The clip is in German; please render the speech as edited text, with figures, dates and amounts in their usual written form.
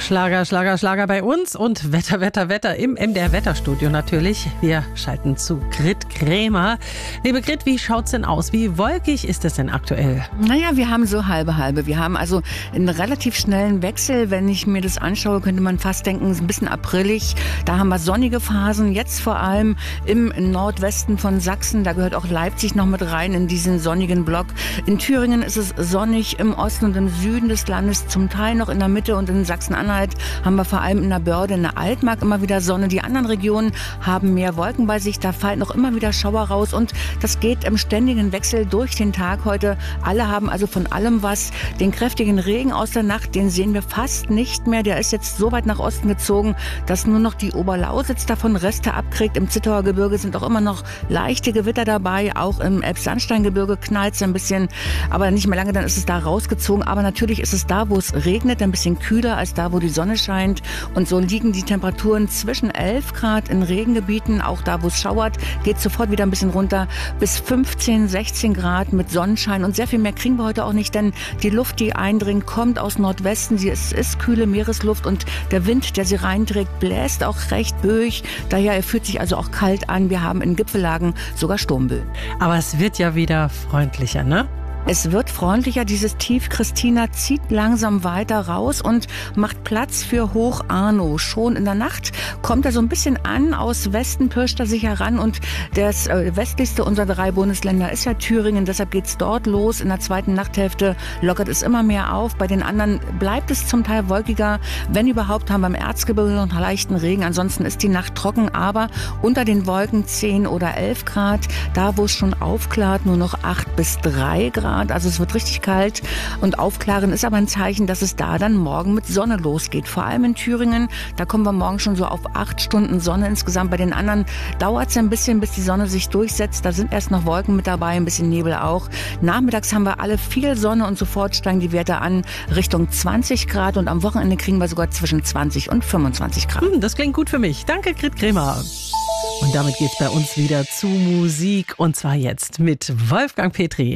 Schlager, Schlager, Schlager bei uns und Wetter, Wetter, Wetter im MDR Wetterstudio natürlich. Wir schalten zu Grit Krämer. Liebe Grit, wie schaut's denn aus? Wie wolkig ist es denn aktuell? Naja, wir haben so halbe. Wir haben also einen relativ schnellen Wechsel. Wenn ich mir das anschaue, könnte man fast denken, es ist ein bisschen aprillig. Da haben wir sonnige Phasen, jetzt vor allem im Nordwesten von Sachsen. Da gehört auch Leipzig noch mit rein in diesen sonnigen Block. In Thüringen ist es sonnig, im Osten und im Süden des Landes, zum Teil noch in der Mitte und in Sachsen-Anhalt haben wir vor allem in der Börde, in der Altmark immer wieder Sonne. Die anderen Regionen haben mehr Wolken bei sich, da fallen noch immer wieder Schauer raus und das geht im ständigen Wechsel durch den Tag heute. Alle haben also von allem was. Den kräftigen Regen aus der Nacht, den sehen wir fast nicht mehr. Der ist jetzt so weit nach Osten gezogen, dass nur noch die Oberlausitz davon Reste abkriegt. Im Zittauer Gebirge sind auch immer noch leichte Gewitter dabei. Auch im Elbsandsteingebirge knallt es ein bisschen, aber nicht mehr lange, dann ist es da rausgezogen. Aber natürlich ist es da, wo es regnet, ein bisschen kühler als da, wo die Sonne scheint. Und so liegen die Temperaturen zwischen 11 Grad in Regengebieten, auch da, wo es schauert, geht sofort wieder ein bisschen runter, bis 15, 16 Grad mit Sonnenschein. Und sehr viel mehr kriegen wir heute auch nicht, denn die Luft, die eindringt, kommt aus Nordwesten. Es ist kühle Meeresluft und der Wind, der sie reinträgt, bläst auch recht böig. Daher fühlt sich also auch kalt an. Wir haben in Gipfellagen sogar Sturmböen. Aber es wird ja wieder freundlicher, ne? Es wird freundlicher, dieses Tief Christina zieht langsam weiter raus und macht Platz für Hoch Arno. Schon in der Nacht kommt er so ein bisschen an, aus Westen pirscht er sich heran und das westlichste unserer 3 Bundesländer ist ja Thüringen, deshalb geht's dort los. In der zweiten Nachthälfte lockert es immer mehr auf, bei den anderen bleibt es zum Teil wolkiger. Wenn überhaupt, haben wir im Erzgebirge noch einen leichten Regen, ansonsten ist die Nacht trocken, aber unter den Wolken 10 oder 11 Grad, da wo es schon aufklart, nur noch 8 bis 3 Grad. Also es wird richtig kalt und aufklaren ist aber ein Zeichen, dass es da dann morgen mit Sonne losgeht. Vor allem in Thüringen, da kommen wir morgen schon so auf 8 Stunden Sonne insgesamt. Bei den anderen dauert es ein bisschen, bis die Sonne sich durchsetzt. Da sind erst noch Wolken mit dabei, ein bisschen Nebel auch. Nachmittags haben wir alle viel Sonne und sofort steigen die Werte an Richtung 20 Grad und am Wochenende kriegen wir sogar zwischen 20 und 25 Grad. Das klingt gut für mich. Danke, Grit Krämer. Und damit geht's bei uns wieder zu Musik und zwar jetzt mit Wolfgang Petri.